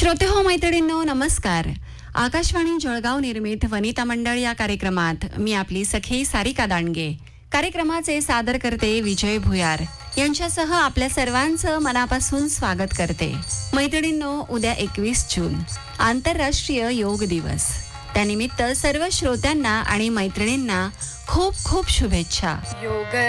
श्रोते हो मैत्रिणींनो नमस्कार. आकाशवाणी जळगाव निर्मित वनिता मंडळ या कार्यक्रमात मी आपली सखी सारिका दांडगे कार्यक्रमाचे सादर करते विजय भुयार यांच्यासह आपल्या सर्वांचं मनापासून स्वागत करते. मैत्रिणींनो, उद्या 21 जून आंतरराष्ट्रीय योग दिवस. त्यानिमित्त सर्व श्रोत्यांना आणि मैत्रिणींना खूप खूप शुभेच्छा. योग